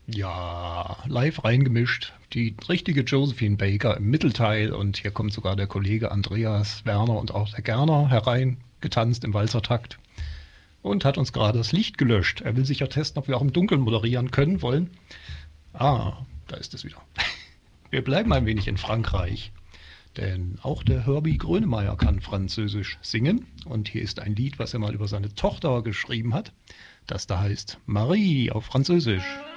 Ja, live reingemischt. Die richtige Josephine Baker im Mittelteil und hier kommt sogar der Kollege Andreas Werner und auch der Gerner hereingetanzt im Walzertakt und hat uns gerade das Licht gelöscht. Er will sicher testen, ob wir auch im Dunkeln moderieren können wollen. Ah, da ist es wieder. Wir bleiben ein wenig in Frankreich, denn auch der Herbie Grönemeyer kann Französisch singen und hier ist ein Lied, was er mal über seine Tochter geschrieben hat, das da heißt Marie auf Französisch.